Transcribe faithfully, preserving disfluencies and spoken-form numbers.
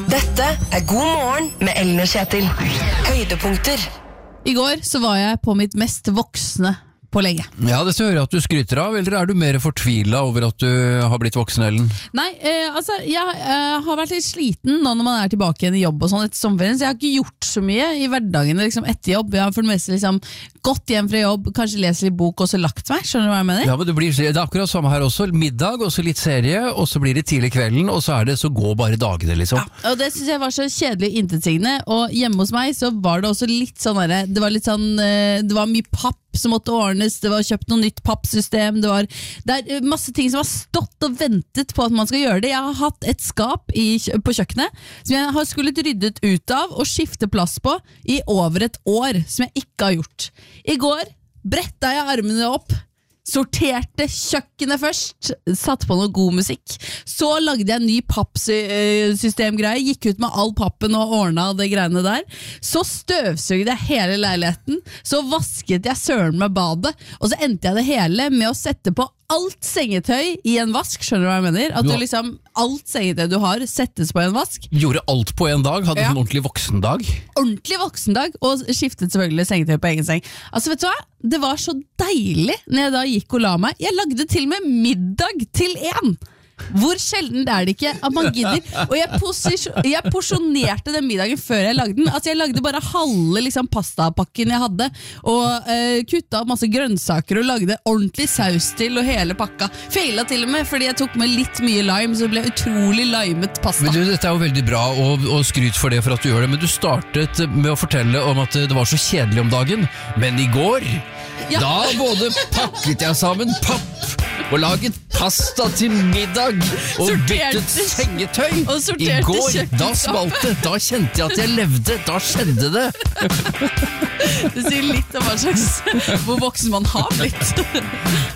Dette er God morgen med Ellen og Kjetil. Høydepunkter. I går så var jeg på mitt mest voksne på lenge. Ja, det hører jeg at du skryter av, eller er du mer fortvilet over at du har blitt voksen, Ellen? Nei, eh, altså, jeg eh, har vært litt sliten nå når man er tilbake igjen i jobb og sånn etter sommerferien, så jeg har ikke gjort så mye i hverdagen liksom, etter jobb. Jeg har for det meste liksom, gått hjem fra jobb, kanskje lest litt bok og så lagt meg, skjønner du hva jeg mener? Ja, men det, blir, det er akkurat samme her også, middag, og så litt serie, og så blir det tidlig kvelden, og så er det så går bare dagene, liksom. Ja, og det synes jeg var så kjedelig og intetsigende, og hjemme hos meg så var det også litt sånn der, det var litt sånn, eh, det var mye papp som måtte ordnes, det var kjøpt noe nytt pappsystem, det var det er masse ting som har stått og ventet på at man skal gjøre det. Jeg har hatt et skap i, på kjøkkenet som jeg har skullet ryddet ut av og skifte plass på i over et år, som jeg ikke har gjort. I går brettet jeg armene opp, sorterte kjøkkenet først, satt på noe god musikk, så lagde jeg en ny pappsystemgreie, gikk ut med all pappen og ordnet det greiene der, så støvsugde jeg hele leiligheten, så vasket jeg søren med badet, og så endte jeg det hele med å sette på alt sengetøy i en vask, skjønner du hva jeg mener? At du liksom, alt sengetøy du har settes på en vask. Gjorde alt på en dag, hadde Ja. en ordentlig voksendag. Ordentlig voksendag, og skiftet selvfølgelig sengetøy på egen seng. Altså vet du hva? Det var så deilig når jeg da gikk og la meg. Jeg lagde til og med middag til en. Hvor sjelden er det ikke at man gidder? Og jeg, posisjon, jeg porsjonerte den middagen før jeg lagde den. Altså jeg lagde bare halve liksom, pastapakken jeg hadde, og uh, kutta opp masse grønnsaker og lagde ordentlig saus til og hele pakka. Feila til og med, fordi jeg tok med litt mye lime, så det ble utrolig limet pasta. Men du, dette er jo veldig bra, og, og skryt for det for at du gjør det, men du startet med å fortelle om at det var så kjedelig om dagen, men i går, Ja. da både pakket jeg sammen papp, og laget pasta til middag og Sorterte- byttet sengetøy. og sorterte I går, kjøkkenskap. da smalt det, da kjente jeg at jeg levde, da skjedde det. Det sier litt om hva slags hvor voksen man har blitt.